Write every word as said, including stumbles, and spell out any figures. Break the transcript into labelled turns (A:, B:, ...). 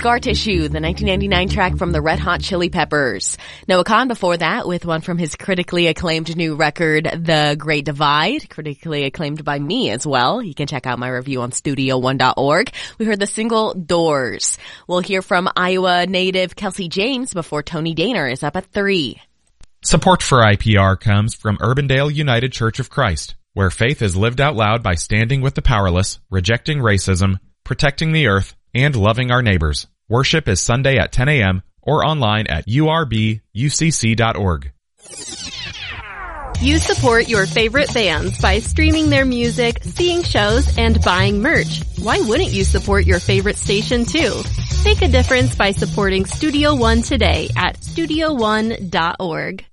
A: Scar Tissue, the nineteen ninety-nine track from the Red Hot Chili Peppers. Noah Kahan before that with one from his critically acclaimed new record, The Great Divide, critically acclaimed by me as well. You can check out my review on studio one dot org. We heard the single Doors. We'll hear from Iowa native Kelsey James before Tony Daner is up at three.
B: Support for I P R comes from Urbandale United Church of Christ, where faith is lived out loud by standing with the powerless, rejecting racism, protecting the earth, and loving our neighbors. Worship is Sunday at ten a.m. or online at u r b u c c dot org.
C: You support your favorite bands by streaming their music, seeing shows, and buying merch. Why wouldn't you support your favorite station too? Make a difference by supporting Studio One today at studio one dot org.